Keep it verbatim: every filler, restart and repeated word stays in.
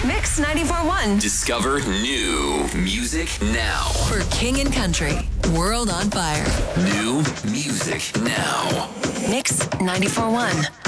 Mix ninety-four point one. Discover new music now. For King and Country, World on Fire. New music now. Mix ninety-four point one.